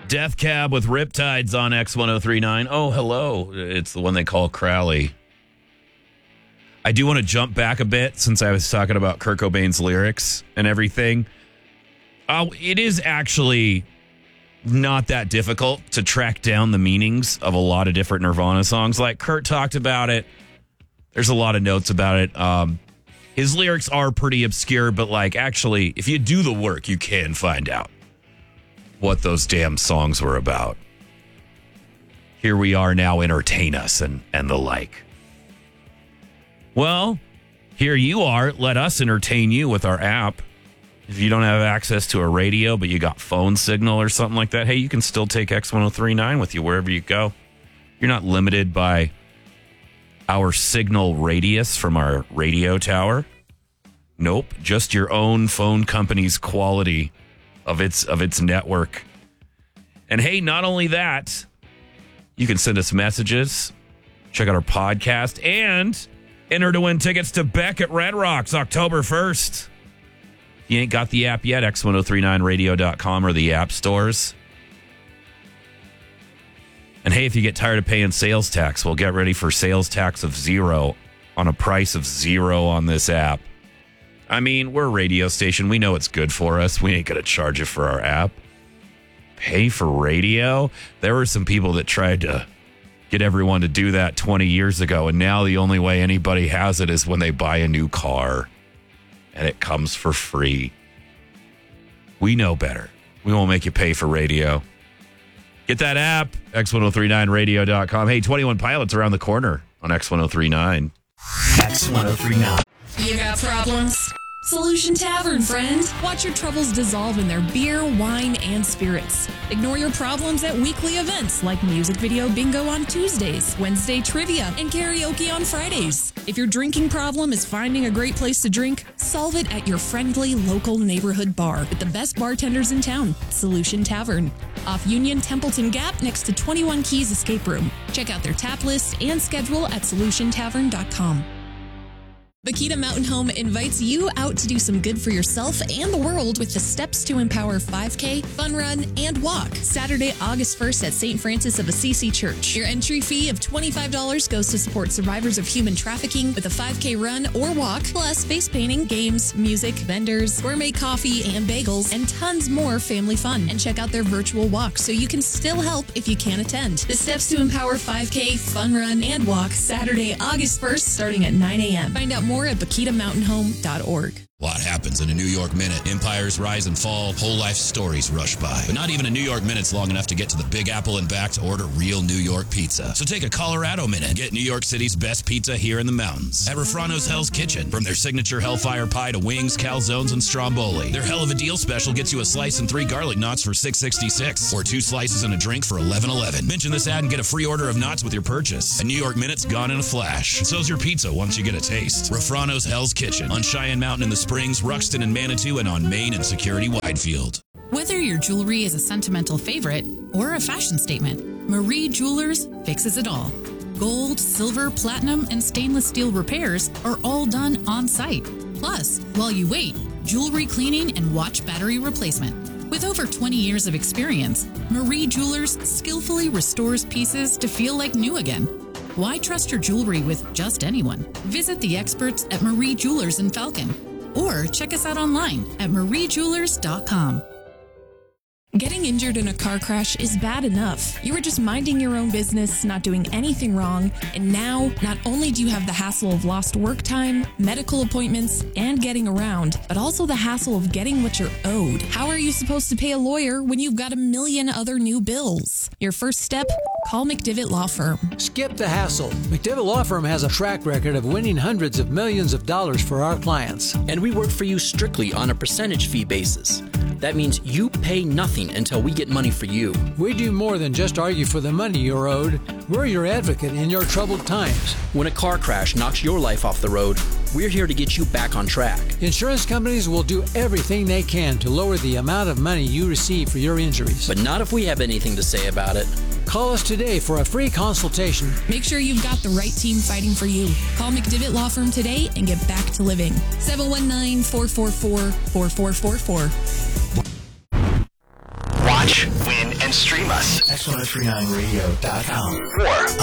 Death Cab with Riptides on X1039. Oh, hello. It's the one they call Crowley. I do want to jump back a bit since I was talking about Kurt Cobain's lyrics and everything. It is actually not that difficult to track down the meanings of a lot of different Nirvana songs. Like Kurt talked about it. There's a lot of notes about it. His lyrics are pretty obscure, but like actually, if you do the work, you can find out what those damn songs were about. Here we are now, entertain us and the like. Well, here you are. Let us entertain you with our app. If you don't have access to a radio, but you got phone signal or something like that, hey, you can still take X1039 with you wherever you go. You're not limited by our signal radius from our radio tower. Nope, just your own phone company's quality of its network. And hey, not only that, you can send us messages, check out our podcast, and enter to win tickets to Beck at Red Rocks October 1st. If you ain't got the app yet, x1039radio.com or the app stores. And hey, if you get tired of paying sales tax, well, get ready for sales tax of $0 on a price of $0 on this app. I mean, we're a radio station. We know it's good for us. We ain't going to charge you for our app. Pay for radio? There were some people that tried to get everyone to do that 20 years ago, and now the only way anybody has it is when they buy a new car, and it comes for free. We know better. We won't make you pay for radio. Get that app, x1039radio.com. Hey, 21 Pilots around the corner on X1039. X1039. You got problems? Solution Tavern, friend. Watch your troubles dissolve in their beer, wine, and spirits. Ignore your problems at weekly events like music video bingo on Tuesdays, Wednesday trivia, and karaoke on Fridays. If your drinking problem is finding a great place to drink, solve it at your friendly local neighborhood bar with the best bartenders in town, Solution Tavern. Off Union Templeton Gap next to 21 Keys Escape Room. Check out their tap list and schedule at solutiontavern.com. Bakita Mountain Home invites you out to do some good for yourself and the world with the Steps to Empower 5K, Fun Run, and Walk, Saturday, August 1st at St. Francis of Assisi Church. Your entry fee of $25 goes to support survivors of human trafficking with a 5K run or walk, plus face painting, games, music, vendors, gourmet coffee and bagels, and tons more family fun. And check out their virtual walk so you can still help if you can't attend. The Steps to Empower 5K, Fun Run, and Walk, Saturday, August 1st, starting at 9 a.m. Find out more at BakitaMountainHome.org. A lot happens in a New York minute. Empires rise and fall, whole life stories rush by. But not even a New York minute's long enough to get to the Big Apple and back to order real New York pizza. So take a Colorado minute. Get New York City's best pizza here in the mountains. At Refrano's Hell's Kitchen. From their signature Hellfire Pie to wings, calzones, and stromboli. Their Hell of a Deal special gets you a slice and 3 garlic knots for $6.66. Or 2 slices and a drink for $11.11. Mention this ad and get a free order of knots with your purchase. A New York minute's gone in a flash. And so's your pizza once you get a taste. Refrano's Hell's Kitchen. On Cheyenne Mountain in the Springs, Ruxton and Manitou, and on Main and Security Widefield. Whether your jewelry is a sentimental favorite or a fashion statement, Marie Jewelers fixes it all. Gold, silver, platinum, and stainless steel repairs are all done on site. Plus, while you wait, jewelry cleaning and watch battery replacement. With over 20 years of experience, Marie Jewelers skillfully restores pieces to feel like new again. Why trust your jewelry with just anyone? Visit the experts at Marie Jewelers in Falcon. Or check us out online at mariejewelers.com. Getting injured in a car crash is bad enough. You were just minding your own business, not doing anything wrong, and now not only do you have the hassle of lost work time, medical appointments, and getting around, but also the hassle of getting what you're owed. How are you supposed to pay a lawyer when you've got a million other new bills? Your first step? Call McDivitt Law Firm. Skip the hassle. McDivitt Law Firm has a track record of winning hundreds of millions of dollars for our clients. And we work for you strictly on a percentage fee basis. That means you pay nothing until we get money for you. We do more than just argue for the money you're owed. We're your advocate in your troubled times. When a car crash knocks your life off the road, we're here to get you back on track. Insurance companies will do everything they can to lower the amount of money you receive for your injuries. But not if we have anything to say about it. Call us today for a free consultation. Make sure you've got the right team fighting for you. Call McDivitt Law Firm today and get back to living. 719-444-4444. Watch, win, and stream us. X1039radio.com or